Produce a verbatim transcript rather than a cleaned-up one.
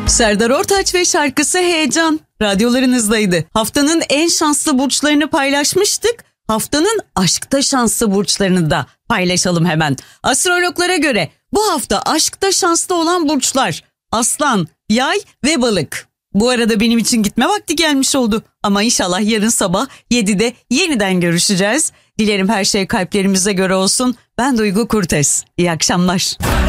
Serdar Ortaç ve şarkısı Heyecan radyolarınızdaydı. Haftanın en şanslı burçlarını paylaşmıştık. Haftanın aşkta şanslı burçlarını da paylaşalım hemen. Astrologlara göre bu hafta aşkta şanslı olan burçlar Aslan, Yay ve Balık. Bu arada benim için gitme vakti gelmiş oldu. Ama inşallah yarın sabah yedide yeniden görüşeceğiz. Dilerim her şey kalplerimize göre olsun. Ben Duygu Kurtes. İyi akşamlar.